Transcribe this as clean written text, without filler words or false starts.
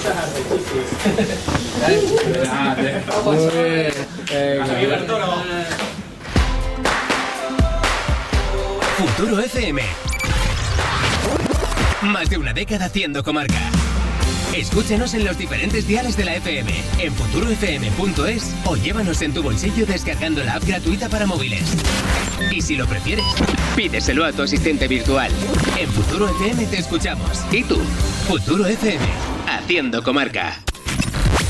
Muy bien. Futuro FM. Más de una década haciendo comarca. Escúchenos en los diferentes diales de la FM, en futurofm.es o llévanos en tu bolsillo descargando la app gratuita para móviles. Y si lo prefieres, pídeselo a tu asistente virtual. En Futuro FM te escuchamos. ¿Y tú? Futuro FM, haciendo comarca.